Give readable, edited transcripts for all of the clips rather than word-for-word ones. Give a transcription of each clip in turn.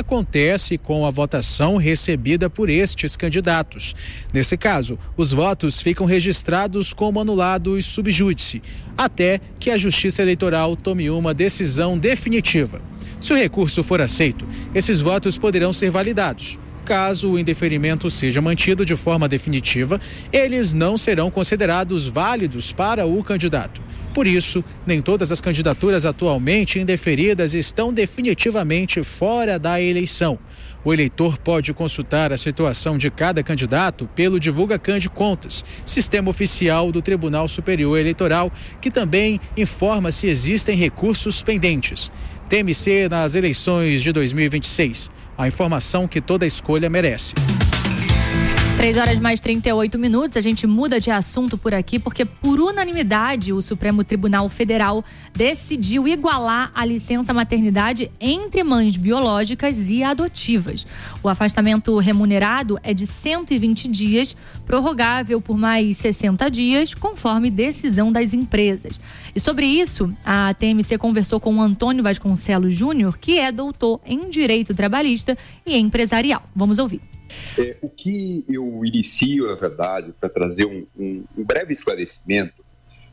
acontece com a votação recebida por estes candidatos. Nesse caso, os votos ficam registrados como anulados sub júdice, até que a Justiça Eleitoral tome uma decisão definitiva. Se o recurso for aceito, esses votos poderão ser validados. Caso o indeferimento seja mantido de forma definitiva, eles não serão considerados válidos para o candidato. Por isso, nem todas as candidaturas atualmente indeferidas estão definitivamente fora da eleição. O eleitor pode consultar a situação de cada candidato pelo DivulgaCan de Contas, sistema oficial do Tribunal Superior Eleitoral, que também informa se existem recursos pendentes. TMC nas eleições de 2026. A informação que toda escolha merece. 3h mais 38. A gente muda de assunto por aqui porque, por unanimidade, o Supremo Tribunal Federal decidiu igualar a licença maternidade entre mães biológicas e adotivas. O afastamento remunerado é de 120 dias, prorrogável por mais 60 dias, conforme decisão das empresas. E sobre isso, a TMC conversou com o Antônio Vasconcelos Júnior, que é doutor em Direito Trabalhista e Empresarial. Vamos ouvir. O que eu inicio, na verdade, para trazer um breve esclarecimento,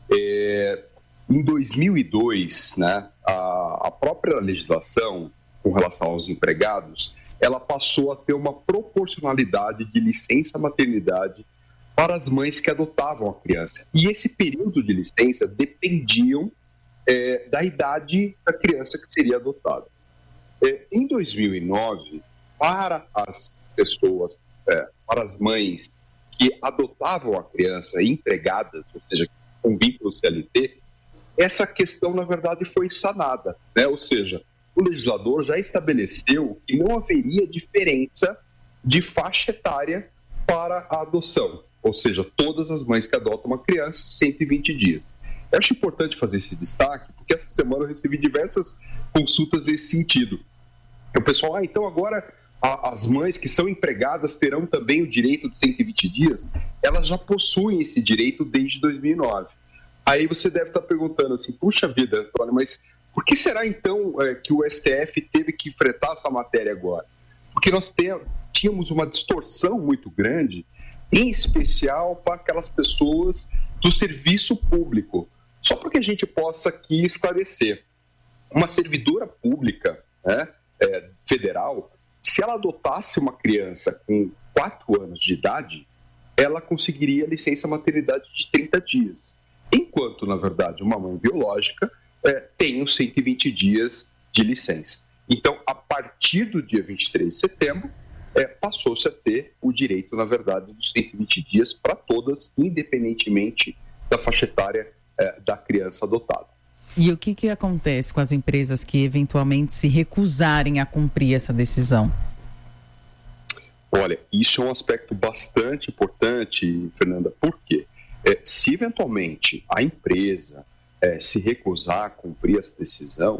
em 2002, né, a própria legislação com relação aos empregados, ela passou a ter uma proporcionalidade de licença maternidade para as mães que adotavam a criança. E esse período de licença dependiam da idade da criança que seria adotada. Em 2009, para as pessoas, para as mães que adotavam a criança empregadas, ou seja, com vínculo CLT, essa questão, na verdade, foi sanada, né? Ou seja, o legislador já estabeleceu que não haveria diferença de faixa etária para a adoção, ou seja, todas as mães que adotam uma criança, 120 dias. Eu acho importante fazer esse destaque, porque essa semana eu recebi diversas consultas nesse sentido. O pessoal, então agora as mães que são empregadas terão também o direito de 120 dias, elas já possuem esse direito desde 2009. Aí você deve estar perguntando assim, puxa vida, Antônio, mas por que será então que o STF teve que enfrentar essa matéria agora? Porque nós tínhamos uma distorção muito grande, em especial para aquelas pessoas do serviço público. Só para que a gente possa aqui esclarecer. Uma servidora pública, né, federal, se ela adotasse uma criança com 4 anos de idade, ela conseguiria licença maternidade de 30 dias. Enquanto, na verdade, uma mãe biológica tem os 120 dias de licença. Então, a partir do dia 23 de setembro, passou-se a ter o direito, na verdade, dos 120 dias para todas, independentemente da faixa etária da criança adotada. E o que acontece com as empresas que eventualmente se recusarem a cumprir essa decisão? Olha, isso é um aspecto bastante importante, Fernanda. Por quê? Se eventualmente a empresa se recusar a cumprir essa decisão,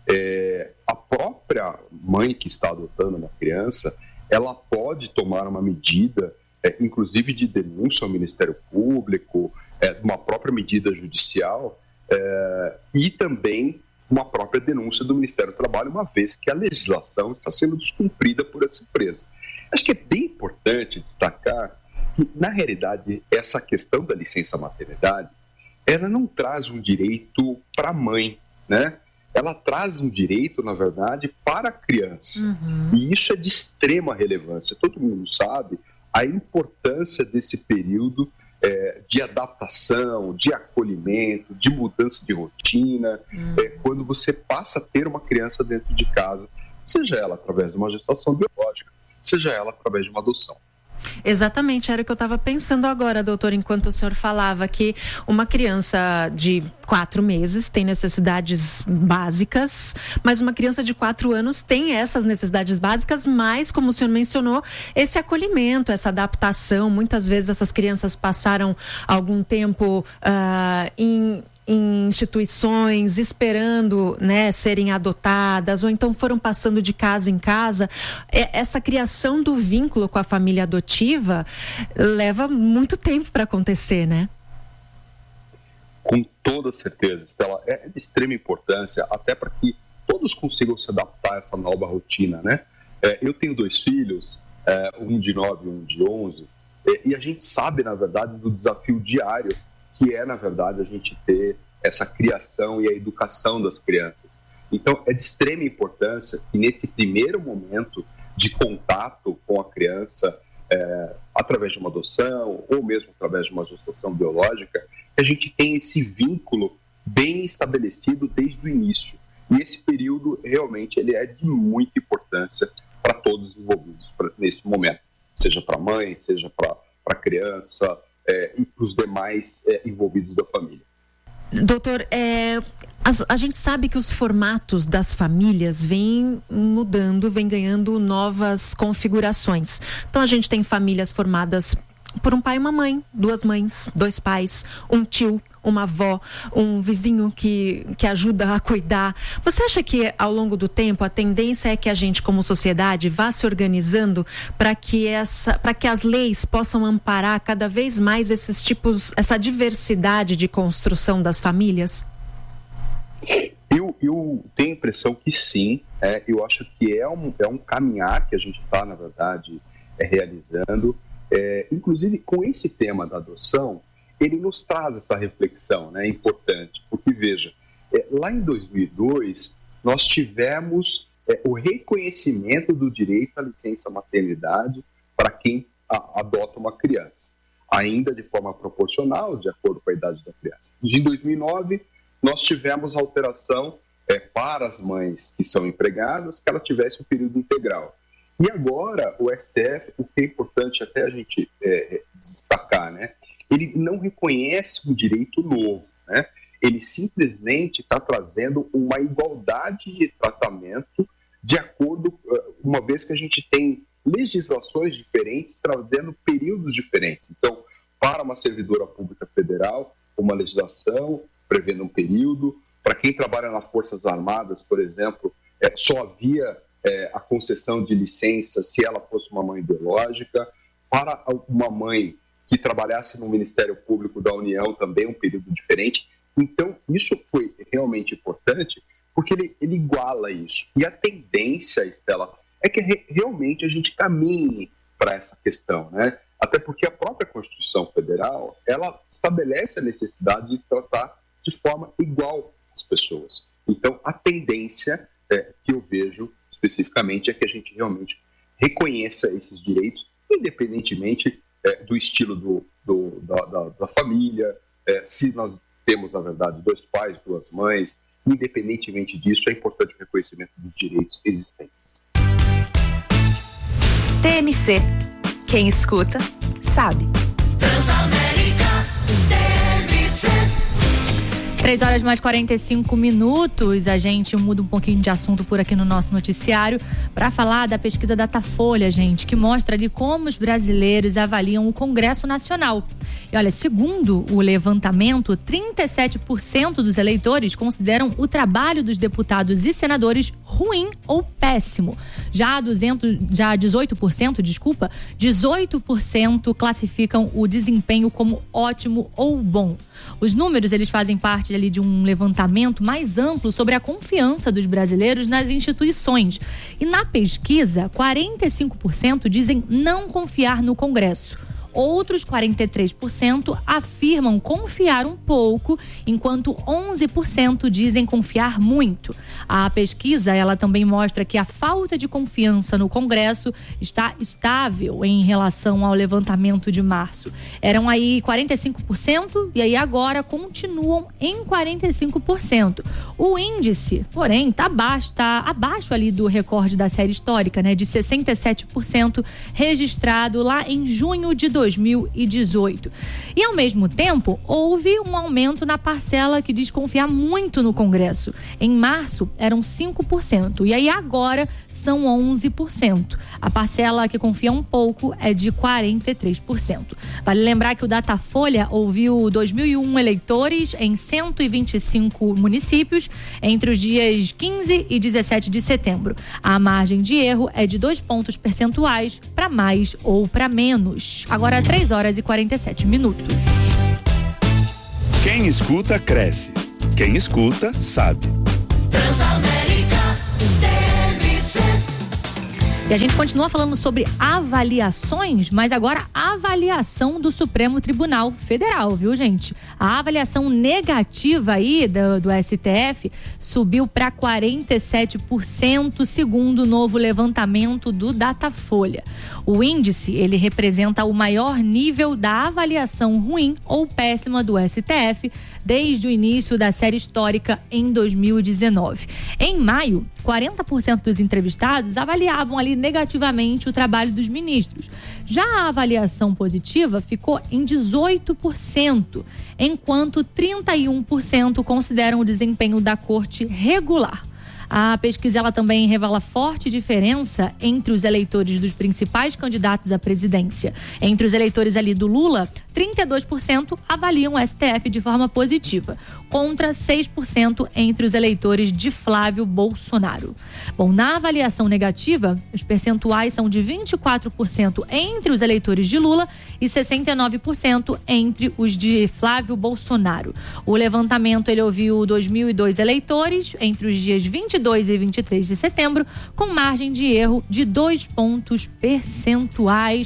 a própria mãe que está adotando uma criança, ela pode tomar uma medida, inclusive de denúncia ao Ministério Público, uma própria medida judicial, e também uma própria denúncia do Ministério do Trabalho, uma vez que a legislação está sendo descumprida por essa empresa. Acho que é bem importante destacar que, na realidade, essa questão da licença maternidade, ela não traz um direito para a mãe, né? Ela traz um direito, na verdade, para a criança. Uhum. E isso é de extrema relevância. Todo mundo sabe a importância desse período de adaptação, de acolhimento, de mudança de rotina, quando você passa a ter uma criança dentro de casa, seja ela através de uma gestação biológica, seja ela através de uma adoção. Exatamente, era o que eu estava pensando agora, doutor, enquanto o senhor falava que uma criança de 4 meses tem necessidades básicas, mas uma criança de 4 anos tem essas necessidades básicas, mas, como o senhor mencionou, esse acolhimento, essa adaptação. Muitas vezes essas crianças passaram algum tempo em instituições, esperando, né, serem adotadas, ou então foram passando de casa em casa. Essa criação do vínculo com a família adotiva leva muito tempo para acontecer, né? Com toda certeza, Estela, é de extrema importância, até para que todos consigam se adaptar a essa nova rotina, né? Eu tenho 2 filhos, um de 9 e um de 11, e a gente sabe, na verdade, do desafio diário que é, na verdade, a gente ter essa criação e a educação das crianças. Então, é de extrema importância que nesse primeiro momento de contato com a criança, através de uma adoção ou mesmo através de uma gestação biológica, que a gente tem esse vínculo bem estabelecido desde o início. E esse período, realmente, ele é de muita importância para todos os envolvidos nesse momento, seja para a mãe, seja para a criança e para os demais envolvidos da família. Doutor, a gente sabe que os formatos das famílias vêm mudando, vêm ganhando novas configurações. Então, a gente tem famílias formadas por um pai e uma mãe, 2 mães, 2 pais, um tio, uma avó, um vizinho que ajuda a cuidar. Você acha que ao longo do tempo a tendência é que a gente como sociedade vá se organizando para que as leis possam amparar cada vez mais esses tipos, essa diversidade de construção das famílias? Eu tenho a impressão que sim. Eu acho que é um caminhar que a gente está, na verdade, realizando. Inclusive, com esse tema da adoção, ele nos traz essa reflexão, né, importante, porque, veja, lá em 2002, nós tivemos o reconhecimento do direito à licença maternidade para quem adota uma criança, ainda de forma proporcional, de acordo com a idade da criança. Em 2009, nós tivemos a alteração para as mães que são empregadas, que ela tivesse um período integral. E agora, o STF, o que é importante até a gente destacar, né? Ele não reconhece um direito novo, né? Ele simplesmente está trazendo uma igualdade de tratamento de acordo, uma vez que a gente tem legislações diferentes trazendo períodos diferentes. Então, para uma servidora pública federal, uma legislação prevendo um período. Para quem trabalha nas Forças Armadas, por exemplo, só havia a concessão de licença se ela fosse uma mãe biológica. Para uma mãe que trabalhasse no Ministério Público da União, também um período diferente. Então, isso foi realmente importante, porque ele iguala isso. E a tendência, Estela, é que realmente a gente caminhe para essa questão, né? Até porque a própria Constituição Federal, ela estabelece a necessidade de tratar de forma igual as pessoas. Então, a tendência que eu vejo especificamente é que a gente realmente reconheça esses direitos, independentemente do estilo da família, se nós temos, na verdade, 2 pais, 2 mães, independentemente disso, é importante o reconhecimento dos direitos existentes. TMC. Quem escuta, sabe. Transamérica, TMC. 3h mais 45. A gente muda um pouquinho de assunto por aqui no nosso noticiário para falar da pesquisa Datafolha, gente, que mostra ali como os brasileiros avaliam o Congresso Nacional. E olha, segundo o levantamento, 37% dos eleitores consideram o trabalho dos deputados e senadores ruim ou péssimo. Já 18% classificam o desempenho como ótimo ou bom. Os números, eles fazem parte ali de um levantamento mais amplo sobre a confiança dos brasileiros nas instituições. E na pesquisa, 45% dizem não confiar no Congresso. Outros 43% afirmam confiar um pouco, enquanto 11% dizem confiar muito. A pesquisa, ela também mostra que a falta de confiança no Congresso está estável em relação ao levantamento de março. Eram aí 45% e aí agora continuam em 45%. O índice, porém, está abaixo ali do recorde da série histórica, né, de 67% registrado lá em junho de 2018. E, ao mesmo tempo, houve um aumento na parcela que diz confiar muito no Congresso. Em março, eram 5%. E aí, agora, são 11%. A parcela que confia um pouco é de 43%. Vale lembrar que o Datafolha ouviu 2.001 eleitores em 125 municípios entre os dias 15 e 17 de setembro. A margem de erro é de 2 pontos percentuais para mais ou para menos. Agora 3h47. Quem escuta, cresce. Quem escuta, sabe. Transamérica, TMC. E a gente continua falando sobre avaliações, mas agora a avaliação do Supremo Tribunal Federal, viu, gente? A avaliação negativa aí do STF subiu para 47%, segundo o novo levantamento do Datafolha. O índice, ele representa o maior nível da avaliação ruim ou péssima do STF desde o início da série histórica em 2019. Em maio, 40% dos entrevistados avaliavam ali negativamente o trabalho dos ministros. Já a avaliação positiva ficou em 18%, enquanto 31% consideram o desempenho da corte regular. A pesquisa ela também revela forte diferença entre os eleitores dos principais candidatos à presidência. Entre os eleitores ali do Lula, 32% avaliam o STF de forma positiva, contra 6% entre os eleitores de Flávio Bolsonaro. Bom, na avaliação negativa, os percentuais são de 24% entre os eleitores de Lula e 69% entre os de Flávio Bolsonaro. O levantamento ele ouviu 2.002 eleitores entre os dias 22 e 23 de setembro, com margem de erro de 2 pontos percentuais.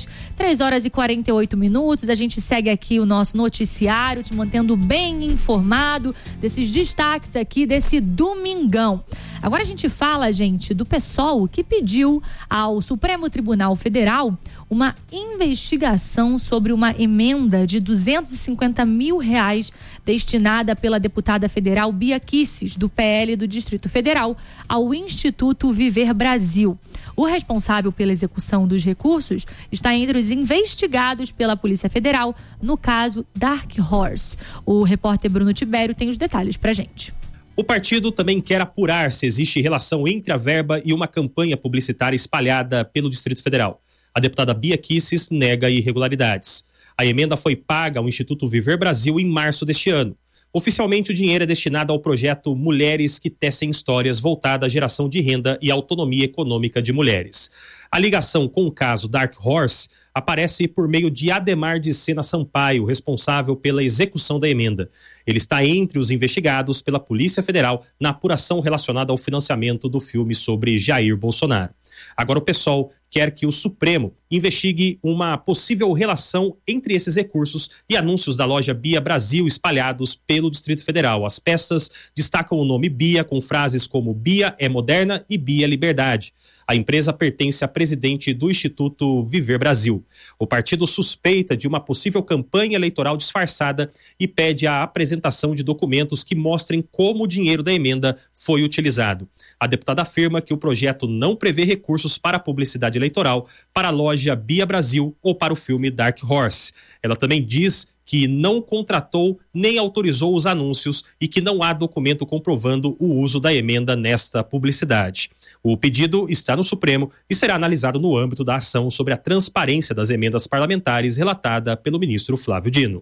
3h48. A gente segue aqui o nosso noticiário, te mantendo bem informado desses destaques aqui desse domingão. Agora a gente fala, gente, do PSOL, que pediu ao Supremo Tribunal Federal uma investigação sobre uma emenda de R$250 mil destinada pela deputada federal Bia Kicis, do PL do Distrito Federal, ao Instituto Viver Brasil. O responsável pela execução dos recursos está entre os investigados pela Polícia Federal no caso Dark Horse. O repórter Bruno Tibério tem os detalhes pra gente. O partido também quer apurar se existe relação entre a verba e uma campanha publicitária espalhada pelo Distrito Federal. A deputada Bia Kicis nega irregularidades. A emenda foi paga ao Instituto Viver Brasil em março deste ano. Oficialmente, o dinheiro é destinado ao projeto Mulheres que Tecem Histórias, voltada à geração de renda e autonomia econômica de mulheres. A ligação com o caso Dark Horse aparece por meio de Ademar de Sena Sampaio, responsável pela execução da emenda. Ele está entre os investigados pela Polícia Federal na apuração relacionada ao financiamento do filme sobre Jair Bolsonaro. Agora o PSOL quer que o Supremo investigue uma possível relação entre esses recursos e anúncios da loja Bia Brasil espalhados pelo Distrito Federal. As peças destacam o nome Bia com frases como Bia é moderna e Bia é liberdade. A empresa pertence à presidente do Instituto Viver Brasil. O partido suspeita de uma possível campanha eleitoral disfarçada e pede a apresentação de documentos que mostrem como o dinheiro da emenda foi utilizado. A deputada afirma que o projeto não prevê recursos para a publicidade eleitoral, para a loja Bia Brasil ou para o filme Dark Horse. Ela também diz que não contratou nem autorizou os anúncios e que não há documento comprovando o uso da emenda nesta publicidade. O pedido está no Supremo e será analisado no âmbito da ação sobre a transparência das emendas parlamentares relatada pelo ministro Flávio Dino.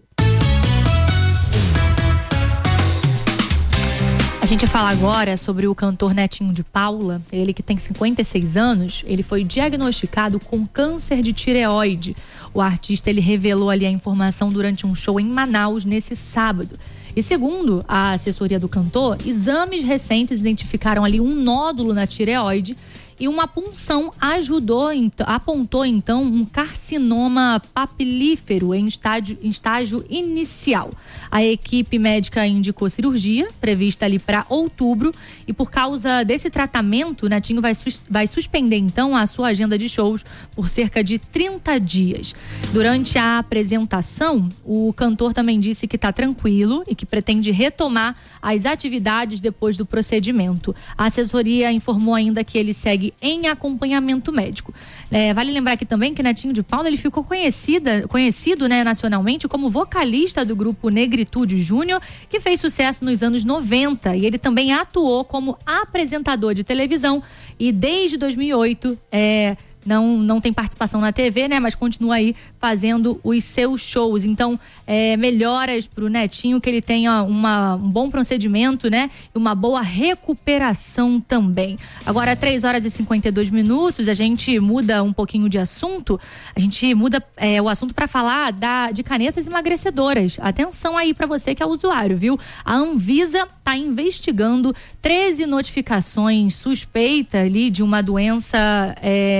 A gente fala agora sobre o cantor Netinho de Paula, ele que tem 56 anos, ele foi diagnosticado com câncer de tireoide. O artista, ele revelou ali a informação durante um show em Manaus nesse sábado. E segundo a assessoria do cantor, exames recentes identificaram ali um nódulo na tireoide e uma punção apontou então um carcinoma papilífero em estágio inicial. A equipe médica indicou cirurgia prevista ali para outubro e por causa desse tratamento, o Netinho vai suspender então a sua agenda de shows por cerca de 30 dias. Durante a apresentação, o cantor também disse que está tranquilo e que pretende retomar as atividades depois do procedimento. A assessoria informou ainda que ele segue em acompanhamento médico. Vale lembrar aqui também que Netinho de Paula ele ficou conhecido nacionalmente como vocalista do grupo Negritude Júnior, que fez sucesso nos anos 90, e ele também atuou como apresentador de televisão e desde 2008 não tem participação na TV, né? Mas continua aí fazendo os seus shows. Então, melhoras pro Netinho, que ele tenha um bom procedimento, né? E uma boa recuperação também. Agora, 3h52, a gente muda um pouquinho de assunto. A gente muda o assunto para falar de canetas emagrecedoras. Atenção aí para você que é usuário, viu? A Anvisa está investigando 13 notificações suspeitas ali de uma doença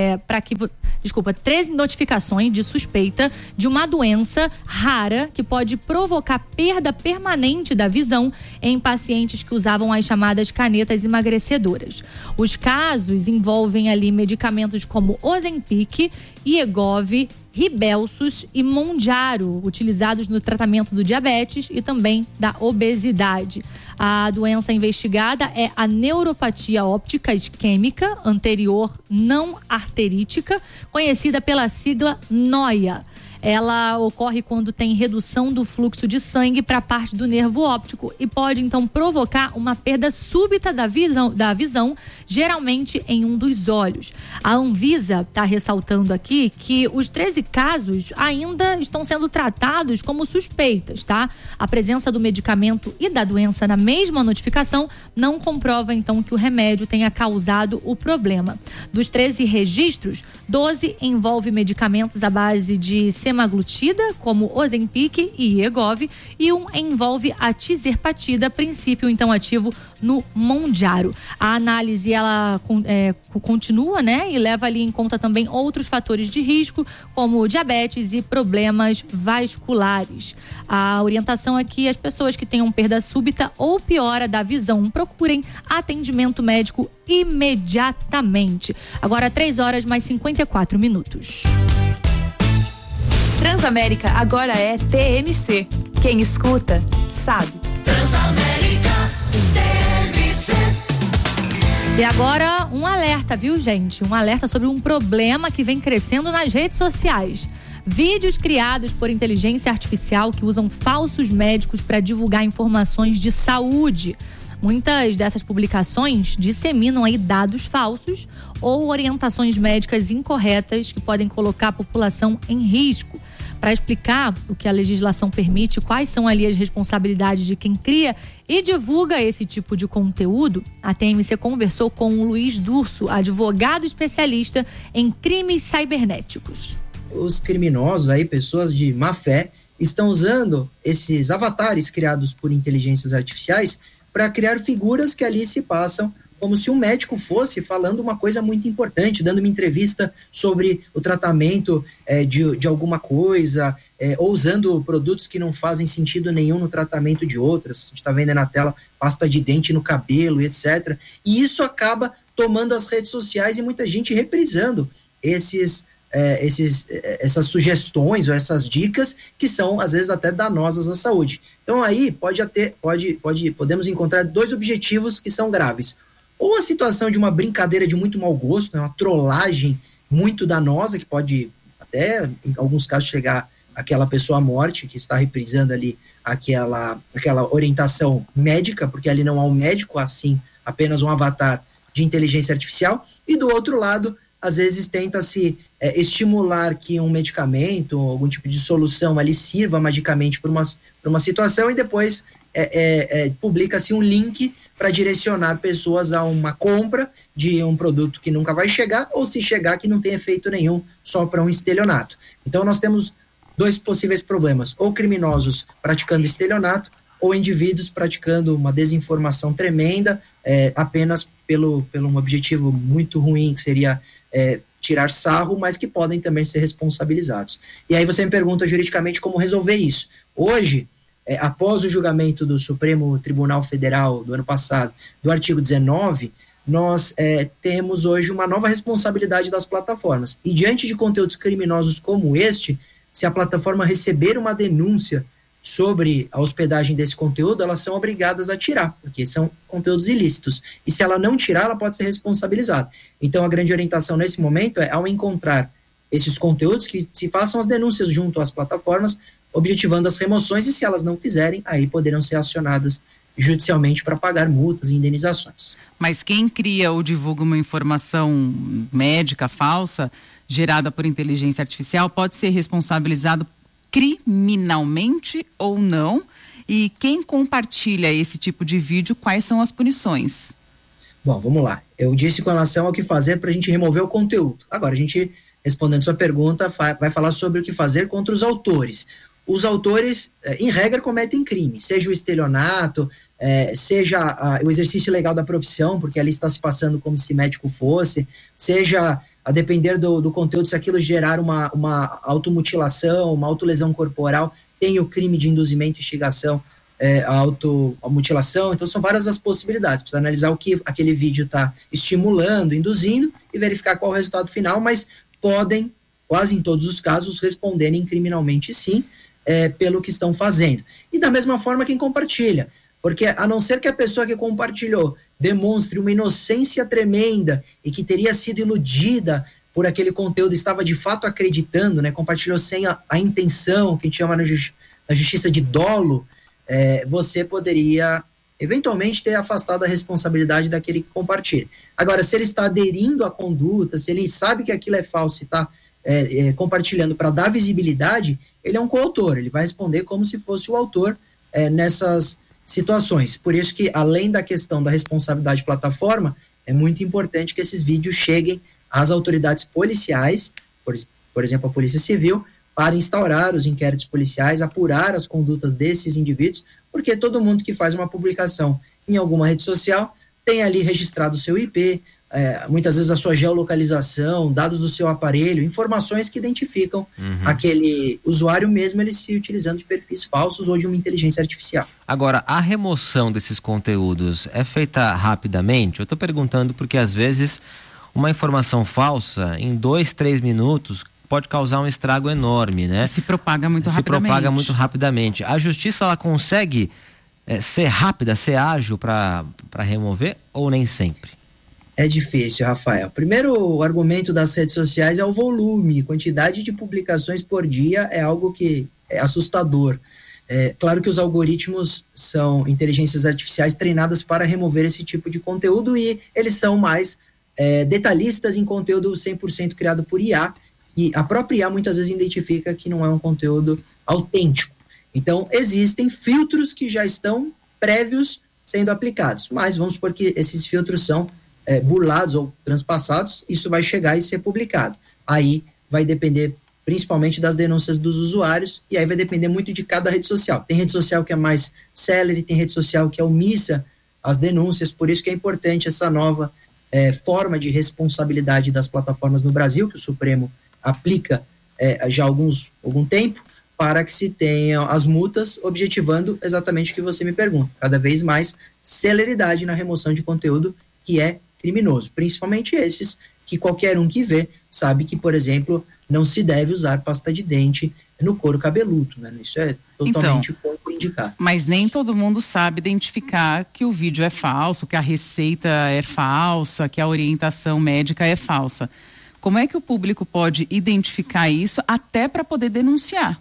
13 notificações de suspeita de uma doença rara que pode provocar perda permanente da visão em pacientes que usavam as chamadas canetas emagrecedoras. Os casos envolvem ali medicamentos como Ozempic, Wegovy, Rybelsus e Mounjaro, utilizados no tratamento do diabetes e também da obesidade. A doença investigada é a neuropatia óptica isquêmica anterior não arterítica, conhecida pela sigla NOIA. Ela ocorre quando tem redução do fluxo de sangue para a parte do nervo óptico e pode então provocar uma perda súbita da visão, geralmente em um dos olhos. A Anvisa está ressaltando aqui que os 13 casos ainda estão sendo tratados como suspeitas, tá? A presença do medicamento e da doença na mesma notificação não comprova então que o remédio tenha causado o problema. Dos 13 registros, 12 envolve medicamentos à base de semaglutida, como Ozempic e Wegovy, e um envolve a tizerpatida, princípio então ativo no Mounjaro. A análise ela continua, né, e leva ali em conta também outros fatores de risco, como diabetes e problemas vasculares. A orientação é que as pessoas que tenham perda súbita ou piora da visão procurem atendimento médico imediatamente. Agora 3h mais 54. Transamérica agora é TMC. Quem escuta, sabe. Transamérica TMC. E agora um alerta, viu, gente? Um alerta sobre um problema que vem crescendo nas redes sociais. Vídeos criados por inteligência artificial que usam falsos médicos para divulgar informações de saúde. Muitas dessas publicações disseminam aí dados falsos ou orientações médicas incorretas que podem colocar a população em risco. Para explicar o que a legislação permite, quais são ali as responsabilidades de quem cria e divulga esse tipo de conteúdo, a TMC conversou com o Luiz Durso, advogado especialista em crimes cibernéticos. Os criminosos aí, pessoas de má fé, estão usando esses avatares criados por inteligências artificiais para criar figuras que ali se passam como se um médico fosse falando uma coisa muito importante, dando uma entrevista sobre o tratamento de alguma coisa, ou usando produtos que não fazem sentido nenhum no tratamento de outras. A gente está vendo aí na tela pasta de dente no cabelo, etc. E isso acaba tomando as redes sociais e muita gente reprisando essas sugestões ou essas dicas que são, às vezes, até danosas à saúde. Então, aí podemos encontrar dois objetivos que são graves. Ou a situação de uma brincadeira de muito mau gosto, né, uma trollagem muito danosa, que pode até, em alguns casos, chegar àquela pessoa à morte, que está reprisando ali aquela orientação médica, porque ali não há um médico, assim, apenas um avatar de inteligência artificial. E do outro lado, às vezes tenta-se estimular que um medicamento, algum tipo de solução ali sirva magicamente para uma situação e depois publica-se um link para direcionar pessoas a uma compra de um produto que nunca vai chegar, ou se chegar que não tem efeito nenhum, só para um estelionato. Então nós temos dois possíveis problemas, ou criminosos praticando estelionato, ou indivíduos praticando uma desinformação tremenda, apenas pelo um objetivo muito ruim, que seria tirar sarro, mas que podem também ser responsabilizados. E aí você me pergunta juridicamente como resolver isso. Hoje, após o julgamento do Supremo Tribunal Federal do ano passado, do artigo 19, nós temos hoje uma nova responsabilidade das plataformas. E diante de conteúdos criminosos como este, se a plataforma receber uma denúncia sobre a hospedagem desse conteúdo, elas são obrigadas a tirar, porque são conteúdos ilícitos. E se ela não tirar, ela pode ser responsabilizada. Então, a grande orientação nesse momento é, ao encontrar esses conteúdos, que se façam as denúncias junto às plataformas, objetivando as remoções, e se elas não fizerem, aí poderão ser acionadas judicialmente para pagar multas e indenizações. Mas quem cria ou divulga uma informação médica falsa, gerada por inteligência artificial, pode ser responsabilizado criminalmente ou não? E quem compartilha esse tipo de vídeo, quais são as punições? Bom, vamos lá. Eu disse com relação ao que fazer para a gente remover o conteúdo. Agora, a gente, respondendo sua pergunta, vai falar sobre o que fazer contra os autores. os autores, em regra, cometem crime, seja o estelionato, seja o exercício ilegal da profissão, porque ali está se passando como se médico fosse, seja, a depender do conteúdo, se aquilo gerar uma automutilação, uma autolesão corporal, tem o crime de induzimento e instigação à automutilação. Então são várias as possibilidades, precisa analisar o que aquele vídeo está estimulando, induzindo e verificar qual é o resultado final, mas podem, quase em todos os casos, responderem criminalmente sim, pelo que estão fazendo. E da mesma forma quem compartilha, porque a não ser que a pessoa que compartilhou demonstre uma inocência tremenda e que teria sido iludida por aquele conteúdo, estava de fato acreditando, né, compartilhou sem a intenção, que a gente chama na justiça de dolo, você poderia eventualmente ter afastado a responsabilidade daquele que compartilha. Agora, se ele está aderindo à conduta, se ele sabe que aquilo é falso e está compartilhando para dar visibilidade, ele é um coautor, ele vai responder como se fosse o autor nessas situações. Por isso que, além da questão da responsabilidade plataforma, é muito importante que esses vídeos cheguem às autoridades policiais, por exemplo, a Polícia Civil, para instaurar os inquéritos policiais, apurar as condutas desses indivíduos, porque todo mundo que faz uma publicação em alguma rede social tem ali registrado o seu IP, muitas vezes a sua geolocalização, dados do seu aparelho, informações que identificam aquele usuário mesmo, ele se utilizando de perfis falsos ou de uma inteligência artificial. Agora, a remoção desses conteúdos é feita rapidamente? Eu estou perguntando porque às vezes uma informação falsa, em 2, 3 minutos, pode causar um estrago enorme, né? Se propaga muito rapidamente. A justiça, ela consegue ser rápida, ser ágil para remover ou nem sempre? É difícil, Rafael. Primeiro, o argumento das redes sociais é o volume. Quantidade de publicações por dia é algo que é assustador. Claro que os algoritmos são inteligências artificiais treinadas para remover esse tipo de conteúdo e eles são mais detalhistas em conteúdo 100% criado por IA, e a própria IA muitas vezes identifica que não é um conteúdo autêntico. Então, existem filtros que já estão prévios sendo aplicados, mas vamos supor que esses filtros são burlados ou transpassados, isso vai chegar e ser publicado. Aí vai depender principalmente das denúncias dos usuários, e aí vai depender muito de cada rede social. Tem rede social que é mais célere, tem rede social que é omissa às denúncias, por isso que é importante essa nova forma de responsabilidade das plataformas no Brasil, que o Supremo aplica já há algum tempo, para que se tenham as multas, objetivando exatamente o que você me pergunta, cada vez mais celeridade na remoção de conteúdo que é criminoso, principalmente esses que qualquer um que vê sabe que, por exemplo, não se deve usar pasta de dente no couro cabeludo, né? Isso é totalmente contraindicado. Mas nem todo mundo sabe identificar que o vídeo é falso, que a receita é falsa, que a orientação médica é falsa. Como é que o público pode identificar isso até para poder denunciar?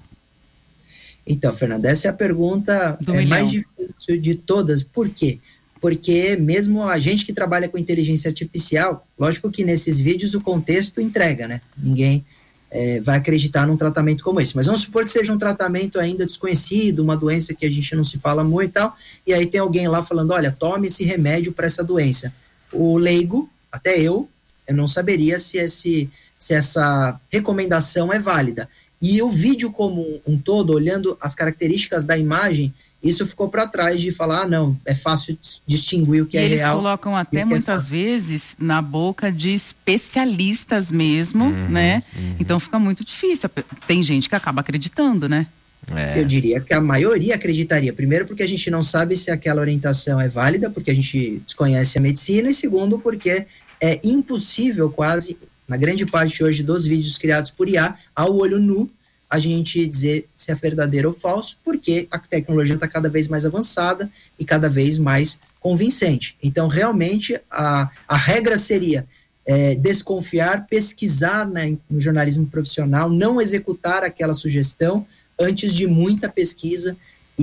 Então, Fernanda, essa é a pergunta mais difícil de todas. Por quê? Porque mesmo a gente que trabalha com inteligência artificial, lógico que nesses vídeos o contexto entrega, né? Ninguém vai acreditar num tratamento como esse. Mas vamos supor que seja um tratamento ainda desconhecido, uma doença que a gente não se fala muito e tal, e aí tem alguém lá falando, olha, tome esse remédio para essa doença. O leigo, até eu não saberia se essa recomendação é válida. E o vídeo como um todo, olhando as características da imagem, isso ficou para trás de falar, não, é fácil distinguir o que é real. E eles colocam até muitas vezes na boca de especialistas mesmo, né? Então fica muito difícil. Tem gente que acaba acreditando, né? Eu diria que a maioria acreditaria. Primeiro porque a gente não sabe se aquela orientação é válida, porque a gente desconhece a medicina, e segundo porque é impossível quase, na grande parte hoje dos vídeos criados por IA, ao olho nu, a gente dizer se é verdadeiro ou falso, porque a tecnologia está cada vez mais avançada e cada vez mais convincente. Então, realmente, a regra seria desconfiar, pesquisar, né, no jornalismo profissional, não executar aquela sugestão antes de muita pesquisa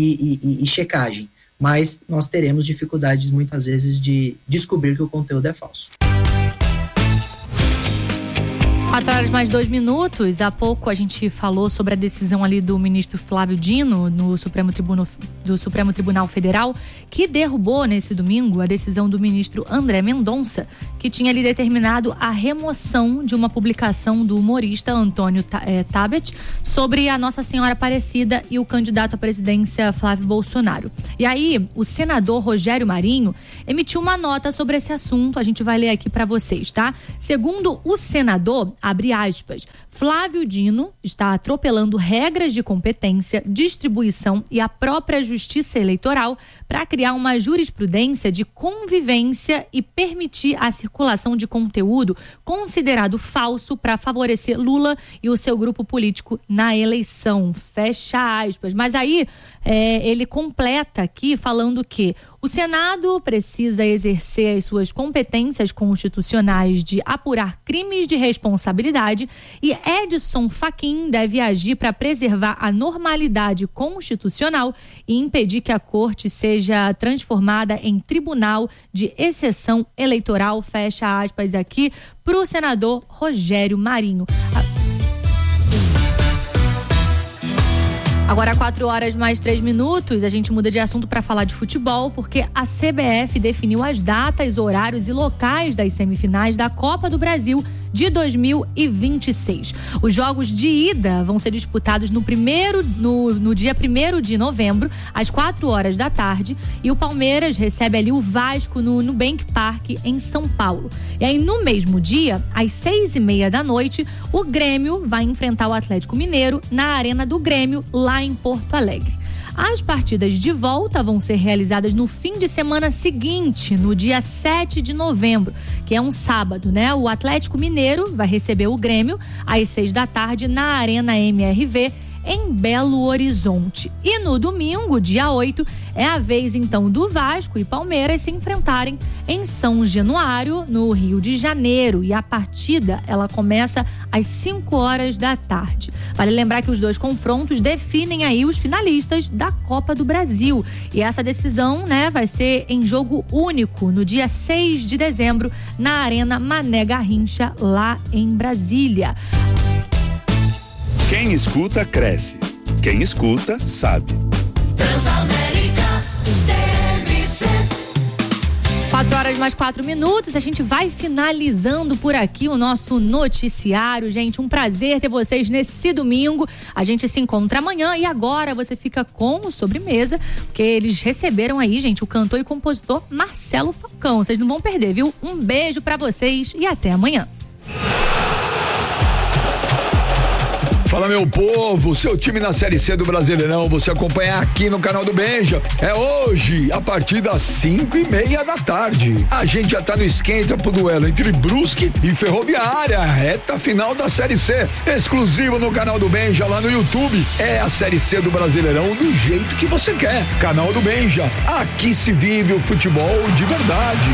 e checagem. Mas nós teremos dificuldades, muitas vezes, de descobrir que o conteúdo é falso. 4h+2. Há pouco a gente falou sobre a decisão ali do ministro Flávio Dino do Supremo Tribunal Federal, que derrubou nesse domingo a decisão do ministro André Mendonça, que tinha ali determinado a remoção de uma publicação do humorista Antônio Tabet sobre a Nossa Senhora Aparecida e o candidato à presidência Flávio Bolsonaro. E aí, o senador Rogério Marinho emitiu uma nota sobre esse assunto, a gente vai ler aqui para vocês, tá? Segundo o senador, abre aspas, Flávio Dino está atropelando regras de competência, distribuição e a própria justiça eleitoral para criar uma jurisprudência de convivência e permitir a circulação de conteúdo considerado falso para favorecer Lula e o seu grupo político na eleição. Fecha aspas. Mas aí ele completa aqui falando que o Senado precisa exercer as suas competências constitucionais de apurar crimes de responsabilidade e Edson Fachin deve agir para preservar a normalidade constitucional e impedir que a corte seja transformada em tribunal de exceção eleitoral. Fecha aspas aqui para o senador Rogério Marinho. Agora 4h+3, a gente muda de assunto para falar de futebol, porque a CBF definiu as datas, horários e locais das semifinais da Copa do Brasil de 2026. Os jogos de ida vão ser disputados no dia 1º de novembro, às 4h, e o Palmeiras recebe ali o Vasco no Nubank Park, em São Paulo. E aí, no mesmo dia, às 6h30, o Grêmio vai enfrentar o Atlético Mineiro na Arena do Grêmio, lá em Porto Alegre. As partidas de volta vão ser realizadas no fim de semana seguinte, no dia 7 de novembro, que é um sábado, né? O Atlético Mineiro vai receber o Grêmio às 6h na Arena MRV, em Belo Horizonte. E no domingo, dia 8, é a vez então do Vasco e Palmeiras se enfrentarem em São Januário, no Rio de Janeiro. E a partida, ela começa às 5h. Vale lembrar que os dois confrontos definem aí os finalistas da Copa do Brasil. E essa decisão, né, vai ser em jogo único no dia 6 de dezembro, na Arena Mané Garrincha, lá em Brasília. Quem escuta, cresce. Quem escuta, sabe. Transamérica TMC. 4h+4. A gente vai finalizando por aqui o nosso noticiário, gente. Um prazer ter vocês nesse domingo. A gente se encontra amanhã e agora você fica com o Sobremesa, porque eles receberam aí, gente, o cantor e compositor Marcelo Falcão. Vocês não vão perder, viu? Um beijo pra vocês e até amanhã. Fala, meu povo, seu time na Série C do Brasileirão, você acompanha aqui no canal do Benja. É hoje, a partir das 5h30. A gente já tá no esquenta pro duelo entre Brusque e Ferroviária, reta final da Série C, exclusivo no canal do Benja lá no YouTube. É a Série C do Brasileirão do jeito que você quer. Canal do Benja, aqui se vive o futebol de verdade.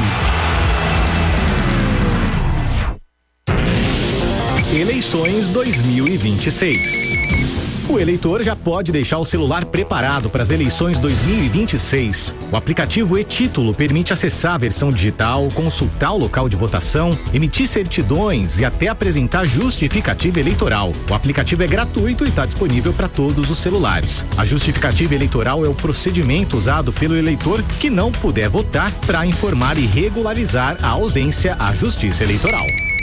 Eleições 2026. O eleitor já pode deixar o celular preparado para as eleições 2026. O aplicativo e-Título permite acessar a versão digital, consultar o local de votação, emitir certidões e até apresentar justificativa eleitoral. O aplicativo é gratuito e está disponível para todos os celulares. A justificativa eleitoral é o procedimento usado pelo eleitor que não puder votar para informar e regularizar a ausência à Justiça Eleitoral.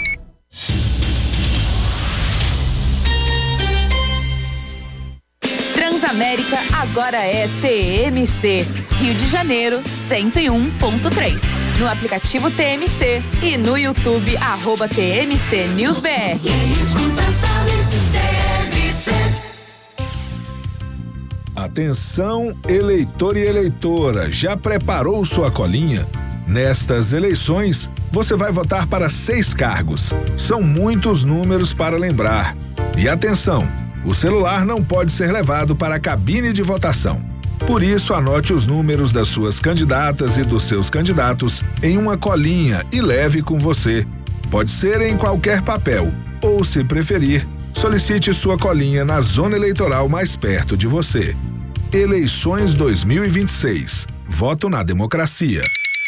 Transamérica agora é TMC. Rio de Janeiro 101.3. No aplicativo TMC e no YouTube @TMC News BR. Atenção, eleitor e eleitora, já preparou sua colinha? Nestas eleições, você vai votar para 6 cargos. São muitos números para lembrar. E atenção! O celular não pode ser levado para a cabine de votação. Por isso, anote os números das suas candidatas e dos seus candidatos em uma colinha e leve com você. Pode ser em qualquer papel, ou, se preferir, solicite sua colinha na zona eleitoral mais perto de você. Eleições 2026. Voto na democracia.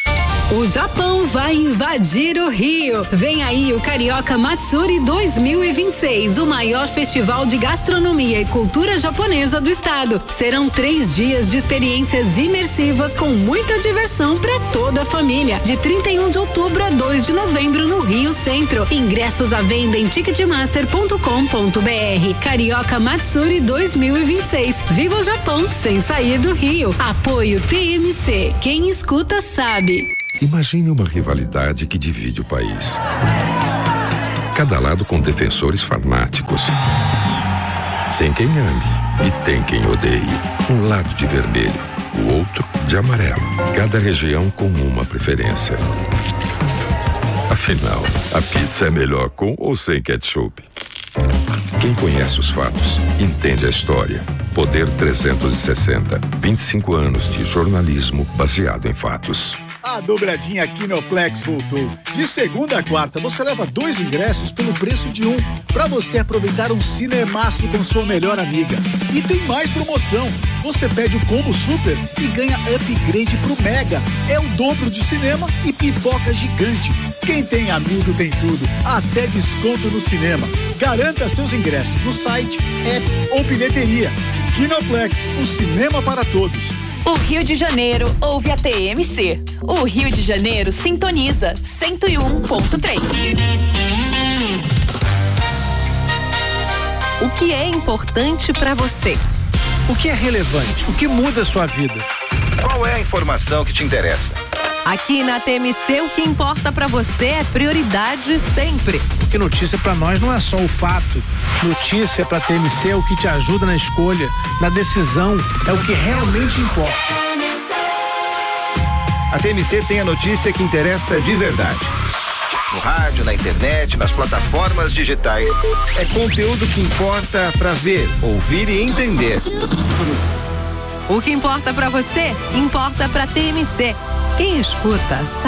O Japão vai invadir o Rio. Vem aí o Carioca Matsuri 2026, o maior festival de gastronomia e cultura japonesa do estado. Serão 3 dias de experiências imersivas com muita diversão para toda a família. De 31 de outubro a 2 de novembro no Rio Centro. Ingressos à venda em ticketmaster.com.br. Carioca Matsuri 2026. Viva o Japão sem sair do Rio. Apoio TMC. Quem escuta sabe. Imagine uma rivalidade que divide o país. Cada lado com defensores fanáticos. Tem quem ame e tem quem odeie. Um lado de vermelho, o outro de amarelo. Cada região com uma preferência. Afinal, a pizza é melhor com ou sem ketchup? Quem conhece os fatos, entende a história. Poder 360. 25 anos de jornalismo baseado em fatos. A dobradinha Kinoplex voltou. De segunda a quarta, você leva 2 ingressos pelo preço de 1, para você aproveitar um cinemaço com sua melhor amiga. E tem mais promoção. Você pede o combo super e ganha upgrade pro Mega. É o dobro de cinema e pipoca gigante. Quem tem amigo tem tudo, até desconto no cinema. Garanta seus ingressos no site, app ou bilheteria. Kinoplex, o cinema para todos. O Rio de Janeiro ouve a TMC. O Rio de Janeiro sintoniza 101.3. O que é importante para você? O que é relevante? O que muda a sua vida? Qual é a informação que te interessa? Aqui na TMC, o que importa para você é prioridade sempre. Porque notícia para nós não é só o fato. Notícia para TMC é o que te ajuda na escolha, na decisão, é o que realmente importa. A TMC tem a notícia que interessa de verdade. No rádio, na internet, nas plataformas digitais. É conteúdo que importa para ver, ouvir e entender. O que importa para você, importa para TMC. Quem escuta sabe.